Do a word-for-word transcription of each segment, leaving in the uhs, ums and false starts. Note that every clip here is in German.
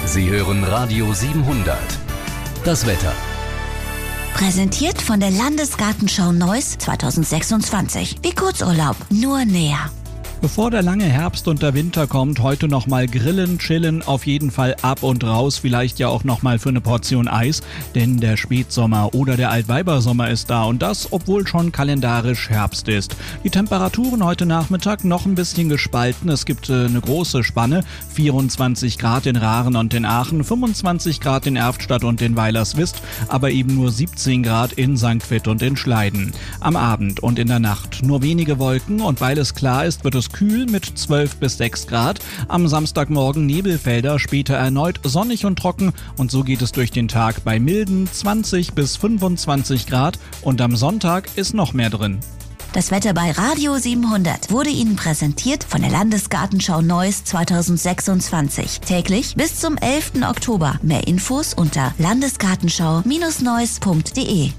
Sie hören Radio siebenhundert. Das Wetter. Präsentiert von der Landesgartenschau Neuss zweitausendsechsundzwanzig. Wie Kurzurlaub, nur näher. Bevor der lange Herbst und der Winter kommt, heute nochmal grillen, chillen, auf jeden Fall ab und raus, vielleicht ja auch nochmal für eine Portion Eis, denn der Spätsommer oder der Altweibersommer ist da und das, obwohl schon kalendarisch Herbst ist. Die Temperaturen heute Nachmittag noch ein bisschen gespalten, es gibt äh, eine große Spanne, vierundzwanzig Grad in Rahren und in Aachen, fünfundzwanzig Grad in Erftstadt und in Weilerswist, aber eben nur siebzehn Grad in Sankt Vith und in Schleiden. Am Abend und in der Nacht nur wenige Wolken und weil es klar ist, wird es kühl mit zwölf bis sechs Grad. Am Samstagmorgen Nebelfelder, später erneut sonnig und trocken und so geht es durch den Tag bei milden zwanzig bis fünfundzwanzig Grad und am Sonntag ist noch mehr drin. Das Wetter bei Radio siebenhundert wurde Ihnen präsentiert von der Landesgartenschau Neuss zweitausendsechsundzwanzig. Täglich bis zum elften Oktober. Mehr Infos unter landesgartenschau Neuss punkt de.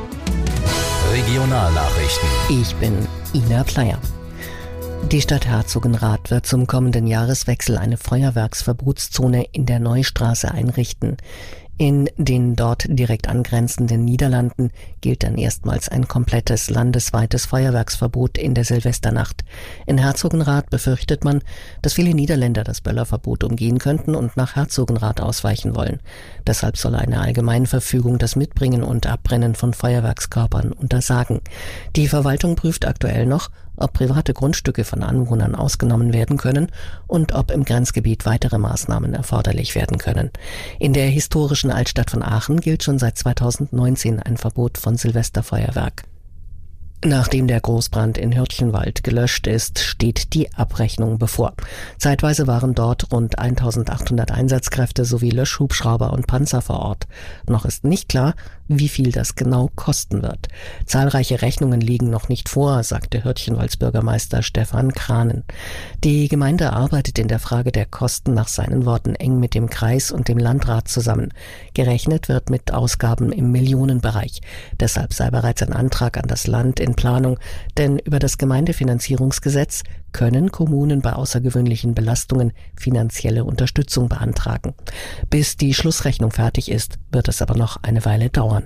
Regionalnachrichten. Ich bin Ina Pleier. Die Stadt Herzogenrath wird zum kommenden Jahreswechsel eine Feuerwerksverbotszone in der Neustraße einrichten. In den dort direkt angrenzenden Niederlanden gilt dann erstmals ein komplettes landesweites Feuerwerksverbot in der Silvesternacht. In Herzogenrath befürchtet man, dass viele Niederländer das Böllerverbot umgehen könnten und nach Herzogenrath ausweichen wollen. Deshalb soll eine Allgemeinverfügung das Mitbringen und Abbrennen von Feuerwerkskörpern untersagen. Die Verwaltung prüft aktuell noch, ob private Grundstücke von Anwohnern ausgenommen werden können und ob im Grenzgebiet weitere Maßnahmen erforderlich werden können. In der historischen Altstadt von Aachen gilt schon seit zweitausendneunzehn ein Verbot von Silvesterfeuerwerk. Nachdem der Großbrand in Hürtchenwald gelöscht ist, steht die Abrechnung bevor. Zeitweise waren dort rund eintausendachthundert Einsatzkräfte sowie Löschhubschrauber und Panzer vor Ort. Noch ist nicht klar, wie viel das genau kosten wird. Zahlreiche Rechnungen liegen noch nicht vor, sagte Hürtchenwalds Bürgermeister Stefan Kranen. Die Gemeinde arbeitet in der Frage der Kosten nach seinen Worten eng mit dem Kreis und dem Landrat zusammen. Gerechnet wird mit Ausgaben im Millionenbereich. Deshalb sei bereits ein Antrag an das Land in Planung, denn über das Gemeindefinanzierungsgesetz können Kommunen bei außergewöhnlichen Belastungen finanzielle Unterstützung beantragen. Bis die Schlussrechnung fertig ist, wird es aber noch eine Weile dauern.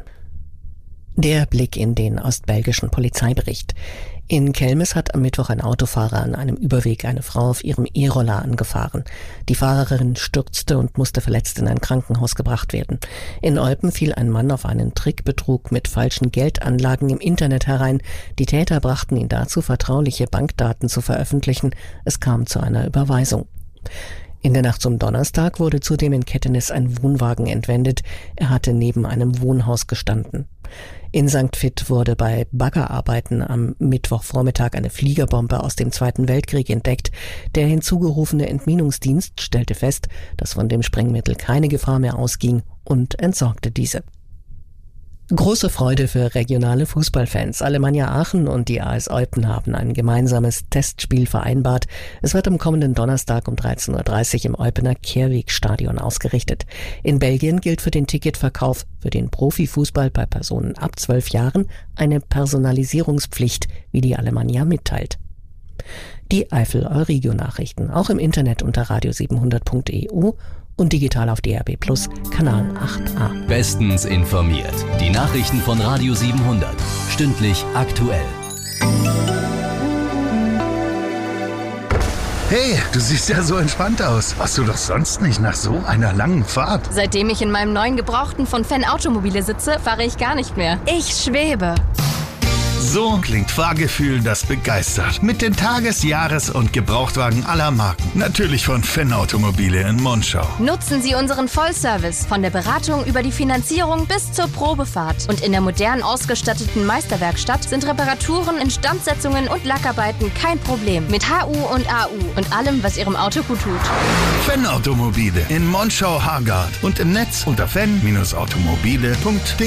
Der Blick in den ostbelgischen Polizeibericht. In Kelmis hat am Mittwoch ein Autofahrer an einem Überweg eine Frau auf ihrem E-Roller angefahren. Die Fahrerin stürzte und musste verletzt in ein Krankenhaus gebracht werden. In Eupen fiel ein Mann auf einen Trickbetrug mit falschen Geldanlagen im Internet herein. Die Täter brachten ihn dazu, vertrauliche Bankdaten zu veröffentlichen. Es kam zu einer Überweisung. In der Nacht zum Donnerstag wurde zudem in Kettenis ein Wohnwagen entwendet. Er hatte neben einem Wohnhaus gestanden. In Sankt Vith wurde bei Baggerarbeiten am Mittwochvormittag eine Fliegerbombe aus dem Zweiten Weltkrieg entdeckt. Der hinzugerufene Entminungsdienst stellte fest, dass von dem Sprengmittel keine Gefahr mehr ausging und entsorgte diese. Große Freude für regionale Fußballfans. Alemannia Aachen und die A S Eupen haben ein gemeinsames Testspiel vereinbart. Es wird am kommenden Donnerstag um dreizehn Uhr dreißig im Eupener Kehrwegstadion ausgerichtet. In Belgien gilt für den Ticketverkauf für den Profifußball bei Personen ab zwölf Jahren eine Personalisierungspflicht, wie die Alemannia mitteilt. Die Eifel-Euregio-Nachrichten, auch im Internet unter radio siebenhundert punkt e u und digital auf D R B Plus, Kanal acht a. Bestens informiert. Die Nachrichten von Radio siebenhundert. Stündlich aktuell. Hey, du siehst ja so entspannt aus. Warst du doch sonst nicht nach so einer langen Fahrt? Seitdem ich in meinem neuen Gebrauchten von Fan Automobile sitze, fahre ich gar nicht mehr. Ich schwebe. So klingt Fahrgefühl, das begeistert. Mit den Tages-, Jahres- und Gebrauchtwagen aller Marken. Natürlich von Fan Automobile in Monschau. Nutzen Sie unseren Vollservice. Von der Beratung über die Finanzierung bis zur Probefahrt. Und in der modern ausgestatteten Meisterwerkstatt sind Reparaturen, Instandsetzungen und Lackarbeiten kein Problem. Mit H U und A U und allem, was Ihrem Auto gut tut. Fan Automobile in Monschau-Hargard und im Netz unter fan Bindestrich automobile punkt de.